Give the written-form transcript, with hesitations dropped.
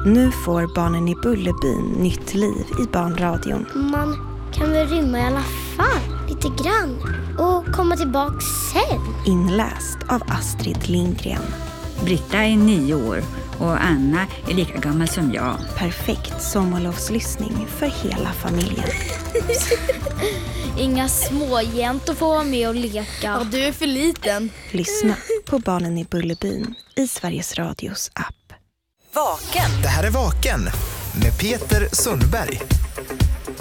Nu får Barnen i Bullerbyn nytt liv i barnradion. Man kan väl rymma i alla fall, lite grann. Och komma tillbaka sen. Inläst av Astrid Lindgren. Britta är 9 år och Anna är lika gammal som jag. Perfekt sommarlovslyssning för hela familjen. Inga småjäntor får vara med och leka. Ja, du är för liten. Lyssna på Barnen i Bullerbyn i Sveriges Radios app. Vaken. Det här är Vaken med Peter Sundberg.